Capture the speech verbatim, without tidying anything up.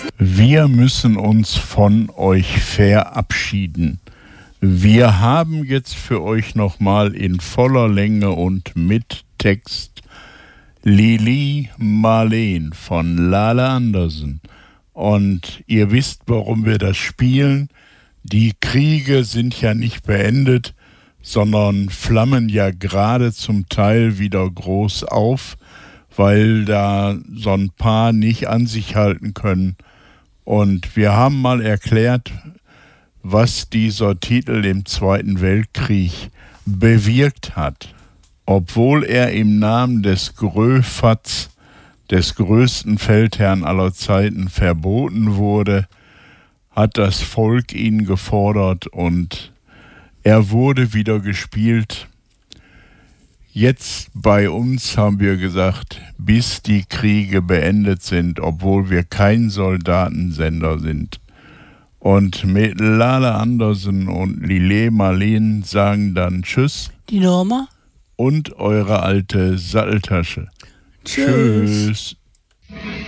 Wir müssen uns von euch verabschieden. Wir haben jetzt für euch nochmal in voller Länge und mit Text Lili Marleen von Lale Andersen. Und ihr wisst, warum wir das spielen. Die Kriege sind ja nicht beendet, sondern flammen ja gerade zum Teil wieder groß auf, weil da so ein paar nicht an sich halten können. Und wir haben mal erklärt, was dieser Titel im Zweiten Weltkrieg bewirkt hat. Obwohl er im Namen des Gröfatz, des größten Feldherrn aller Zeiten, verboten wurde, hat das Volk ihn gefordert und er wurde wieder gespielt. Jetzt bei uns haben wir gesagt, bis die Kriege beendet sind, obwohl wir kein Soldatensender sind. Und mit Lale Andersen und Lili Marleen sagen dann Tschüss. Die Norma. Und eure alte Satteltasche. Tschüss. Tschüss.